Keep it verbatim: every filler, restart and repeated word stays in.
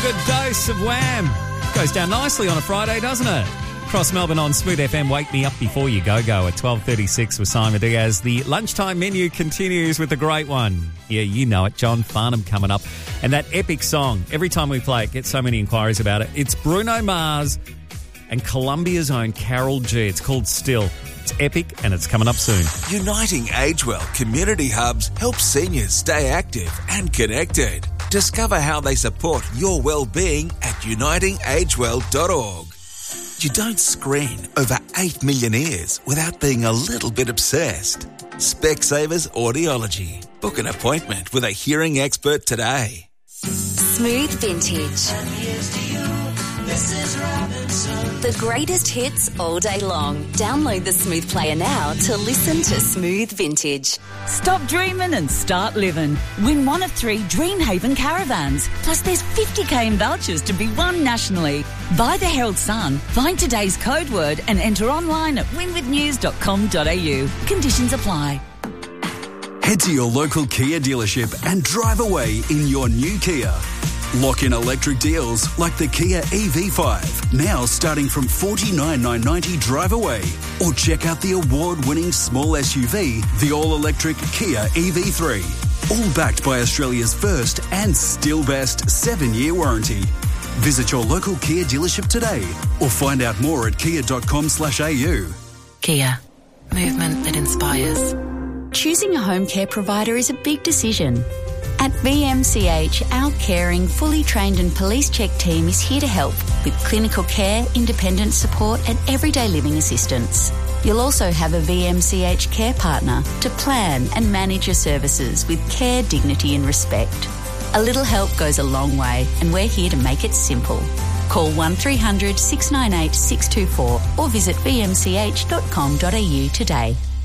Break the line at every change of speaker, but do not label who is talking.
good dose of Wham. Goes down nicely on a Friday, doesn't it? Cross Melbourne on Smooth F M. Wake me up before you go go at twelve thirty-six with Simon Diaz. The lunchtime menu continues with a great one. Yeah, you know it. John Farnham coming up. And that epic song, every time we play it, get so many inquiries about it. It's Bruno Mars and Colombia's own Carol G. It's called Still. It's epic and it's coming up soon.
Uniting AgeWell Community Hubs helps seniors stay active and connected. Discover how they support your well-being at uniting age well dot org. You don't screen over eight million ears without being a little bit obsessed. Specsavers Audiology. Book an appointment with a hearing expert today.
Smooth Vintage.
And here's to you, Missus Robinson.
The greatest hits all day long. Download the Smooth Player now to listen to Smooth Vintage.
Stop dreaming and start living. Win one of three Dreamhaven caravans. Plus there's fifty k in vouchers to be won nationally. Buy the Herald Sun, find today's code word and enter online at winwith news dot com dot a u. Conditions apply.
Head to your local Kia dealership and drive away in your new Kia. Lock in electric deals like the Kia E V five, now starting from forty-nine thousand nine hundred ninety drive away. Or check out the award-winning small S U V, the all-electric Kia E V three. All backed by Australia's first and still best seven-year warranty. Visit your local Kia dealership today or find out more at kia dot com slash a u.
Kia. Movement that inspires.
Choosing a home care provider is a big decision. At V M C H, our caring, fully trained and police-checked team is here to help with clinical care, independent support and everyday living assistance. You'll also have a V M C H care partner to plan and manage your services with care, dignity and respect. A little help goes a long way and we're here to make it simple. Call one three hundred six nine eight six two four or visit v m c h dot com dot a u today.